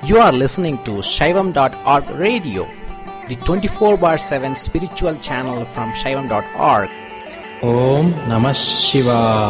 You are listening to Shaivam.org radio, the 24/7 spiritual channel from Shaivam.org. Om Namah Shivaya.